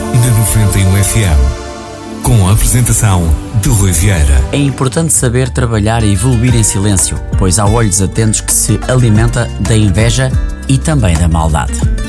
na 91 FM, com a apresentação de Rui Vieira. É importante saber trabalhar e evoluir em silêncio, pois há olhos atentos que se alimenta da inveja e também da maldade.